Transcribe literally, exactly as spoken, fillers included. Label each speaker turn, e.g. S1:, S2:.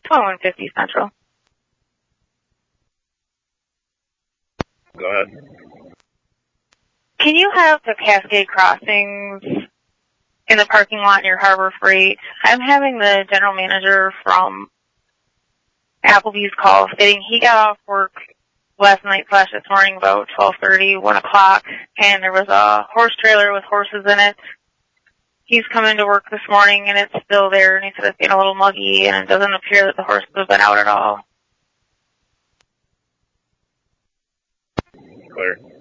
S1: twenty-one fifty Central.
S2: Go ahead.
S1: Can you have the Cascade Crossings in the parking lot near Harbor Freight? I'm having the general manager from Applebee's call stating he got off work last night slash this morning about twelve thirty, one o'clock, and there was a horse trailer with horses in it. He's come into work this morning and it's still there, and he said it's getting a little muggy and it doesn't appear that the horses have been out at all.
S2: Clear.